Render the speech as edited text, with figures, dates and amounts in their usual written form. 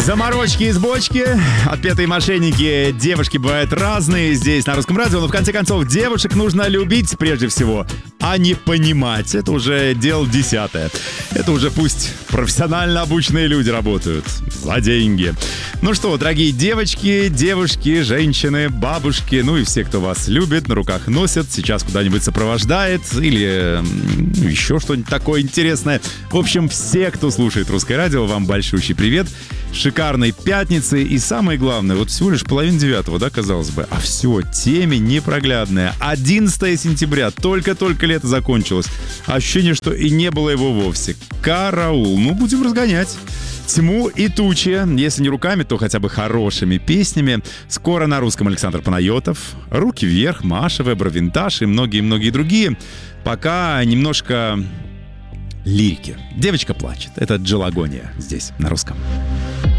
Заморочки из бочки, отпетые мошенники, девушки бывают разные здесь на Русском радио, но в конце концов девушек нужно любить прежде всего, а не понимать. Это уже дело десятое. Это уже пусть профессионально обученные люди работают за деньги. Ну что, дорогие девочки, девушки, женщины, бабушки, ну и все, кто вас любит, на руках носят, сейчас куда-нибудь сопровождает или еще что-нибудь такое интересное. В общем, все, кто слушает Русское радио, вам большущий привет. Шикарной пятницы и самое главное, вот всего лишь 8:30, да, казалось бы, а все, темя непроглядная. 11 сентября, только-только лето закончилось. Ощущение, что и не было его вовсе. Караул, ну будем разгонять тьму и тучи, если не руками, то хотя бы хорошими песнями. Скоро на русском Александр Панайотов, «Руки вверх», Маша Вебер, «Винтаж» и многие-многие другие. Пока немножко лирики. Девочка плачет. Это Джелагония здесь, на русском.